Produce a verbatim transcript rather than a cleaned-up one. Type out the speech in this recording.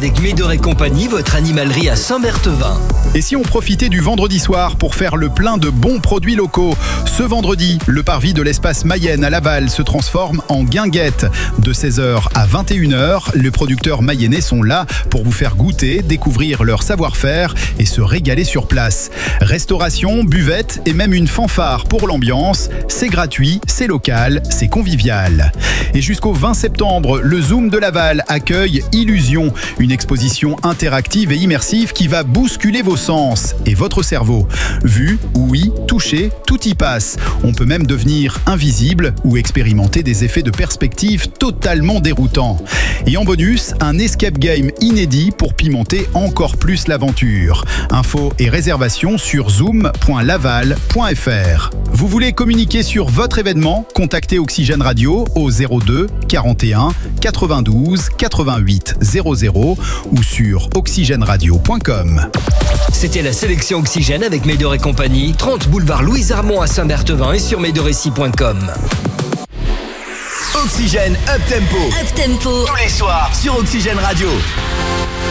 avec Médor et compagnie, votre animalerie à Saint-Berthevin. Et si on profitait du vendredi soir pour faire le plein de bons produits locaux? Ce vendredi, le parvis de l'espace Mayenne à Laval se transforme en guinguette. De seize heures à vingt et une heures, les producteurs mayennais sont là pour vous faire goûter, découvrir leur savoir-faire et se régaler sur place. Restauration, buvette et même une fanfare pour l'ambiance. C'est gratuit, c'est local, c'est convivial. Et jusqu'au vingt septembre, le Zoom de Laval accueille Illusion, une exposition interactive et immersive qui va bousculer vos sens et votre cerveau. Vue, ouïe, toucher, tout y passe. On peut même devenir invisible ou expérimenter des effets de perspective totalement déroutants. Et en bonus, un escape game inédit pour pimenter encore plus l'aventure. Infos et réservations sur zoom point laval point f r. Vous voulez communiquer sur votre événement? Contactez Oxygène Radio au zéro deux quarante et un quatre-vingt-douze quatre-vingt-huit zéro zéro ou sur oxygène radio point com. C'était la sélection Oxygène avec Médor et compagnie, trente boulevard Louise Armand à Saint-Berthevin et sur médorécy point com. Oxygène Up Tempo. Up Tempo. Tous les soirs sur Oxygène Radio.